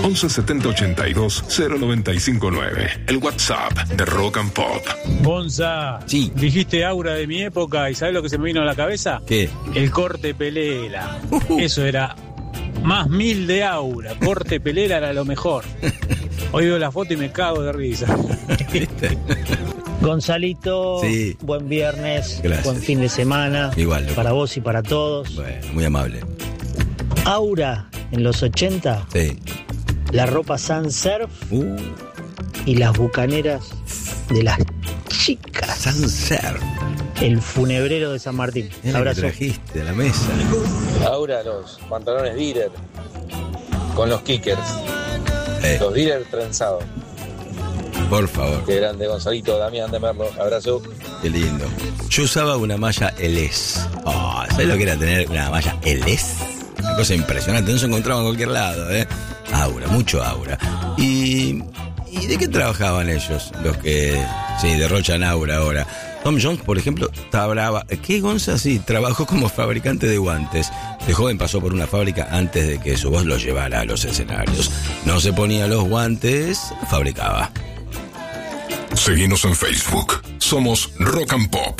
11 70 82 0959. El WhatsApp de Rock and Pop. Gonza, sí. Dijiste aura de mi época y ¿sabes lo que se me vino a la cabeza? ¿Qué? El corte Pelela. Eso era más 1000 de aura. Corte Pelela era lo mejor. Hoy veo la foto y me cago de risa. ¿Viste? Gonzalito, sí. Buen viernes, gracias. Buen fin de semana. Igual, loco. Para vos y para todos. Bueno, muy amable. Aura en los 80. Sí. La ropa Sans Serif y las bucaneras de las chicas. Sans Serif. El funebrero de San Martín. Abrazo. Que trajiste a la mesa. Ahora los pantalones Dealer con los kickers. Los Dealer trenzados. Por favor. Qué grande, Gonzalito, Damián de Merlo. Abrazo. Qué lindo. Yo usaba una malla Eles. Oh, ¿sabes lo que era tener una malla Eles? Una cosa impresionante. No se encontraba en cualquier lado, ¿eh? Aura, mucho aura. ¿Y de qué trabajaban ellos? Los que, sí, derrochan aura ahora. Tom Jones, por ejemplo, trabajaba... ¿Qué, Gonza? Sí, trabajó como fabricante de guantes. De joven pasó por una fábrica antes de que su voz lo llevara a los escenarios. No se ponía los guantes, fabricaba. Seguinos en Facebook. Somos Rock and Pop.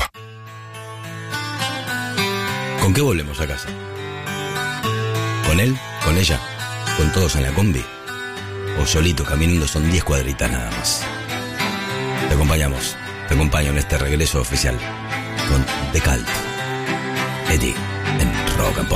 ¿Con qué volvemos a casa? ¿Con él? ¿Con ella? ¿Con todos en la combi? ¿O solito caminando? Son 10 cuadritas nada más. Te acompañamos. Te acompaño en este regreso oficial con The Cult. Eddie en Rock and Pop.